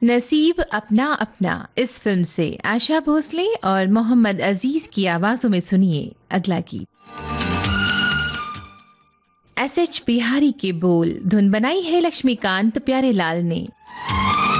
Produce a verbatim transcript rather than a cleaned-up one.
नसीब अपना अपना इस फिल्म से आशा भोसले और मोहम्मद अजीज की आवाजों में सुनिए अगला गीत। एस एच बिहारी के बोल, धुन बनाई है लक्ष्मीकांत प्यारेलाल ने।